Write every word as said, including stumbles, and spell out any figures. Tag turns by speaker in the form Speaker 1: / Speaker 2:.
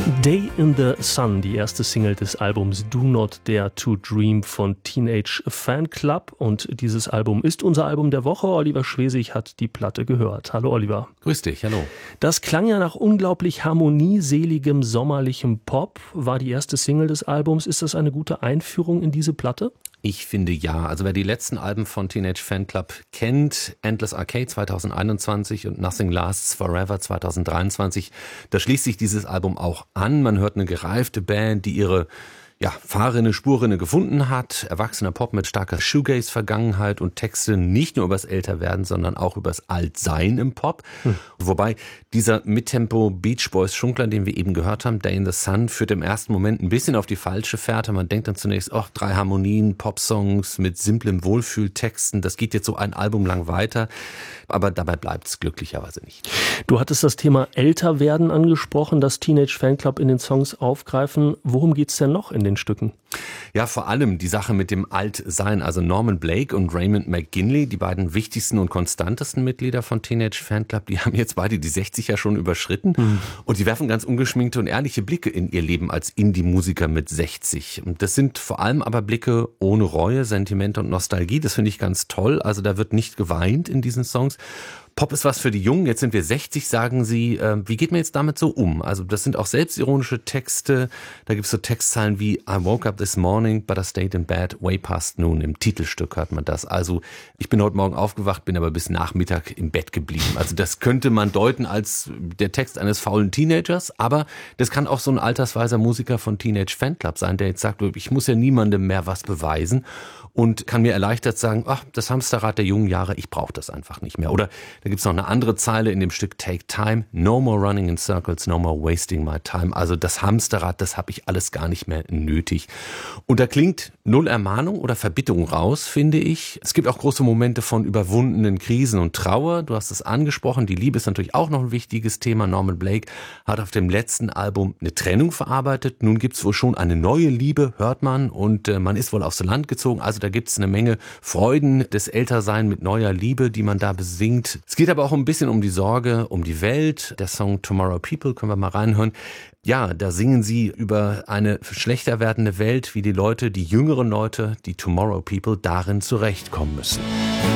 Speaker 1: Day in the Sun, die erste Single des Albums Do Not Dare to Dream von Teenage Fanclub. Und dieses Album ist unser Album der Woche. Oliver Schwesig hat die Platte gehört. Hallo Oliver.
Speaker 2: Grüß dich, hallo.
Speaker 1: Das klang ja nach unglaublich harmonieseligem, sommerlichem Pop. War die erste Single des Albums. Ist das eine gute Einführung in diese Platte?
Speaker 2: Ich finde ja. Also wer die letzten Alben von Teenage Fanclub kennt, Endless Arcade zwanzig einundzwanzig und Nothing Lasts Forever zwanzig dreiundzwanzig, da schließt sich dieses Album auch an. Man hört eine gereifte Band, die ihre ja, Fahrrinne, Spurrinne gefunden hat. Erwachsener Pop mit starker Shoegaze-Vergangenheit und Texte nicht nur übers Älterwerden, sondern auch übers Altsein im Pop. Hm. Wobei dieser Mittempo Beach Boys Schunkler, den wir eben gehört haben, Day in the Sun, führt im ersten Moment ein bisschen auf die falsche Fährte. Man denkt dann zunächst, ach, drei Harmonien, Popsongs mit simplem Wohlfühltexten. Das geht jetzt so ein Album lang weiter. Aber dabei bleibt es glücklicherweise nicht.
Speaker 1: Du hattest das Thema Älterwerden angesprochen, das Teenage Fanclub in den Songs aufgreifen. Worum geht's denn noch in den Stücken?
Speaker 2: Ja, vor allem die Sache mit dem Altsein. Also Norman Blake und Raymond McGinley, die beiden wichtigsten und konstantesten Mitglieder von Teenage Fanclub, die haben jetzt beide die sechzig ja schon überschritten. Mhm. Und die werfen ganz ungeschminkte und ehrliche Blicke in ihr Leben als Indie-Musiker mit sechzig. Und das sind vor allem aber Blicke ohne Reue, Sentiment und Nostalgie. Das finde ich ganz toll. Also da wird nicht geweint in diesen Songs. Pop ist was für die Jungen, jetzt sind wir sechzig, sagen sie. Äh, wie geht man jetzt damit so um? Also das sind auch selbstironische Texte. Da gibt es so Textzeilen wie I woke up this morning, but I stayed in bed way past noon. Im Titelstück hört man das. Also ich bin heute Morgen aufgewacht, bin aber bis Nachmittag im Bett geblieben. Also das könnte man deuten als der Text eines faulen Teenagers. Aber das kann auch so ein altersweiser Musiker von Teenage Fanclub sein, der jetzt sagt, ich muss ja niemandem mehr was beweisen. Und kann mir erleichtert sagen, ach, das Hamsterrad der jungen Jahre, ich brauche das einfach nicht mehr. Oder da gibt's noch eine andere Zeile in dem Stück Take Time, no more running in circles, no more wasting my time. Also das Hamsterrad, das habe ich alles gar nicht mehr nötig. Und da klingt null Ermahnung oder Verbitterung raus, finde ich. Es gibt auch große Momente von überwundenen Krisen und Trauer. Du hast es angesprochen, die Liebe ist natürlich auch noch ein wichtiges Thema. Norman Blake hat auf dem letzten Album eine Trennung verarbeitet. Nun gibt's wohl schon eine neue Liebe, hört man. Und äh, man ist wohl aufs Land gezogen. Also da gibt's eine Menge Freuden des Ältersein mit neuer Liebe, die man da besingt. Es geht aber auch ein bisschen um die Sorge, um die Welt. Der Song Tomorrow People, können wir mal reinhören. Ja, da singen sie über eine schlechter werdende Welt, wie die Leute, die jüngeren Leute, die Tomorrow People, darin zurechtkommen müssen.